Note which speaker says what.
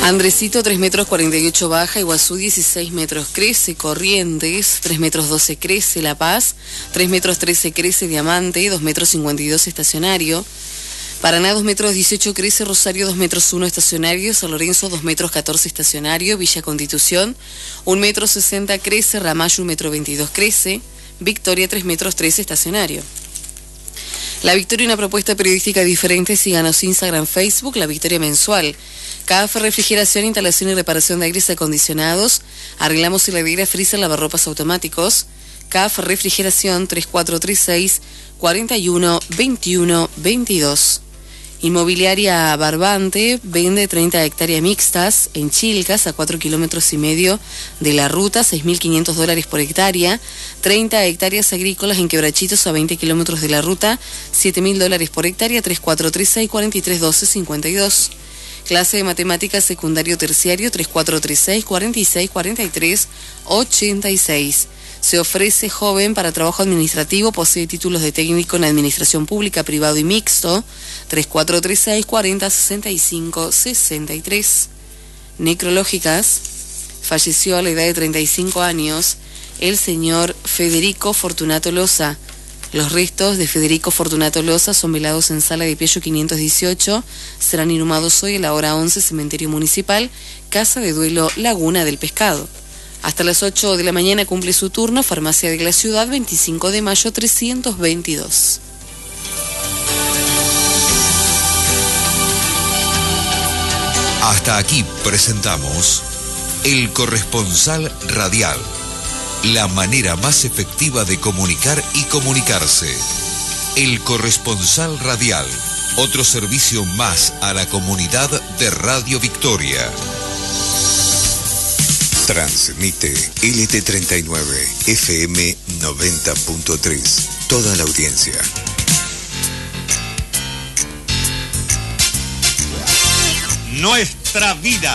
Speaker 1: Andresito 3 metros 48 baja, Iguazú 16 metros crece, Corrientes 3 metros 12 crece, La Paz 3 metros 13 crece, Diamante 2 metros 52 estacionario, Paraná 2 metros 18 crece, Rosario 2 metros 1 estacionario, San Lorenzo 2 metros 14 estacionario, Villa Constitución 1 metro 60 crece, Ramallo 1 metro 22 crece, Victoria 3 metros 13 estacionario. La Victoria, una propuesta periodística diferente. Síganos Instagram, Facebook, La Victoria Mensual. CAF Refrigeración, instalación y reparación de aires acondicionados. Arreglamos heladera, freezer, lavarropas automáticos. CAF Refrigeración 3436 41 21 22. Inmobiliaria Barbante vende 30 hectáreas mixtas en Chilcas, a 4,5 kilómetros de la ruta, $6.500 por hectárea. 30 hectáreas agrícolas en Quebrachitos, a 20 kilómetros de la ruta, $7.000 por hectárea. 3436 4312 52. Clase de matemáticas secundario terciario 3436 46 43 86. Se ofrece joven para trabajo administrativo, posee títulos de técnico en administración pública, privado y mixto. 3436 40 65 63. Necrológicas. Falleció a la edad de 35 años el señor Federico Fortunato Loza. Los restos de Federico Fortunato Loza son velados en Sala de Pello 518. Serán inhumados hoy a la hora 11, Cementerio Municipal, Casa de Duelo Laguna del Pescado. Hasta las 8 de la mañana cumple su turno, Farmacia de la Ciudad, 25 de mayo 322.
Speaker 2: Hasta aquí presentamos El Corresponsal Radial, la manera más efectiva de comunicar y comunicarse. El Corresponsal Radial, otro servicio más a la comunidad de Radio Victoria. Transmite LT39 FM 90.3. Toda la audiencia.
Speaker 3: Nuestra vida.